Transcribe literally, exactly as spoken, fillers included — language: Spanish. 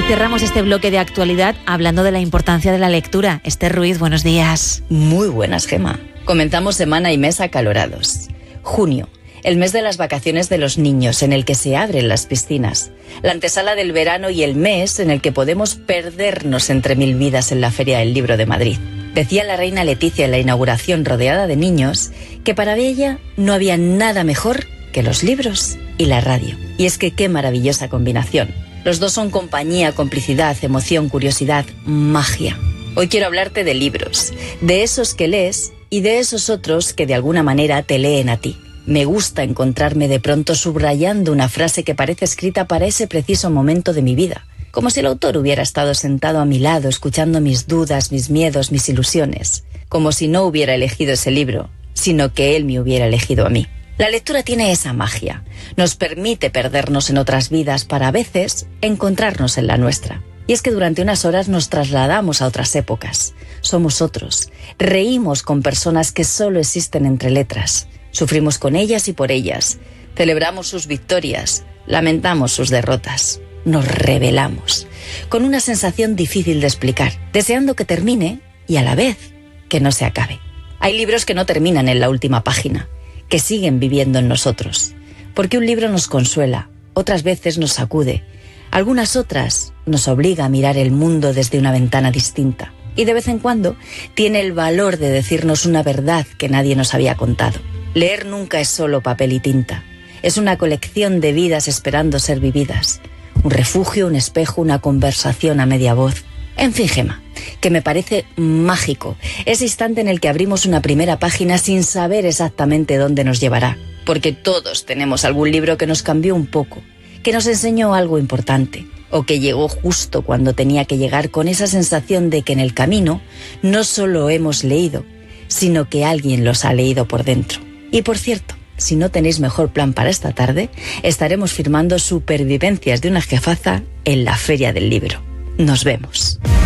Cerramos este bloque de actualidad hablando de la importancia de la lectura. Esther Ruiz, buenos días. Muy buenas, Gema. Comenzamos semana y mes acalorados. Junio, el mes de las vacaciones de los niños, en el que se abren las piscinas. La antesala del verano y el mes en el que podemos perdernos entre mil vidas en la Feria del Libro de Madrid. Decía la reina Leticia en la inauguración, rodeada de niños, que para ella no había nada mejor que los libros y la radio. Y es que qué maravillosa combinación. Los dos son compañía, complicidad, emoción, curiosidad, magia. Hoy quiero hablarte de libros, de esos que lees y de esos otros que de alguna manera te leen a ti. Me gusta encontrarme de pronto subrayando una frase que parece escrita para ese preciso momento de mi vida, como si el autor hubiera estado sentado a mi lado escuchando mis dudas, mis miedos, mis ilusiones, como si no hubiera elegido ese libro, sino que él me hubiera elegido a mí. La lectura tiene esa magia, nos permite perdernos en otras vidas para a veces encontrarnos en la nuestra. Y es que durante unas horas nos trasladamos a otras épocas, somos otros, reímos con personas que solo existen entre letras, sufrimos con ellas y por ellas, celebramos sus victorias, lamentamos sus derrotas, nos rebelamos, con una sensación difícil de explicar, deseando que termine y a la vez que no se acabe. Hay libros que no terminan en la última página, que siguen viviendo en nosotros, porque un libro nos consuela, otras veces nos sacude, algunas otras nos obliga a mirar el mundo desde una ventana distinta, y de vez en cuando tiene el valor de decirnos una verdad que nadie nos había contado. Leer nunca es solo papel y tinta, es una colección de vidas esperando ser vividas, un refugio, un espejo, una conversación a media voz. En fin, Gema, que me parece mágico ese instante en el que abrimos una primera página sin saber exactamente dónde nos llevará, porque todos tenemos algún libro que nos cambió un poco, que nos enseñó algo importante, o que llegó justo cuando tenía que llegar, con esa sensación de que en el camino no solo hemos leído, sino que alguien los ha leído por dentro. Y por cierto, si no tenéis mejor plan para esta tarde, estaremos firmando Supervivencias de una jefaza en la Feria del Libro. Nos vemos.